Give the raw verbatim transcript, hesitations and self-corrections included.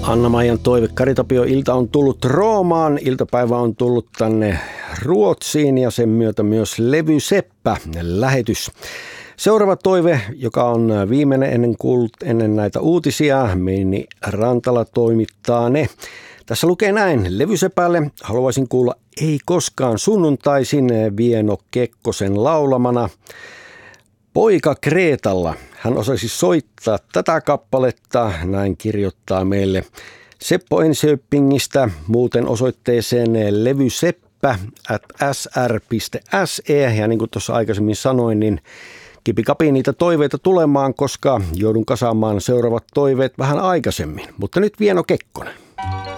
Anna-Maijan toive. Kari Tapio, ilta on tullut Roomaan, iltapäivä on tullut tänne Ruotsiin ja sen myötä myös Levy Seppä-lähetys. Seuraava toive, joka on viimeinen ennen, kuult, ennen näitä uutisia, Minni Rantala toimittaa ne. Tässä lukee näin. Levy Sepälle haluaisin kuulla Ei koskaan sunnuntaisin Vieno Kekkosen laulamana. Poika Kreetalla. Hän osasi soittaa tätä kappaletta, näin kirjoittaa meille Seppo Enköpingistä, muuten osoitteeseen levyseppä at s r piste s e. Ja niin kuin tuossa aikaisemmin sanoin, niin kipikapi niitä toiveita tulemaan, koska joudun kasaamaan seuraavat toiveet vähän aikaisemmin. Mutta nyt Vieno Kekkonen.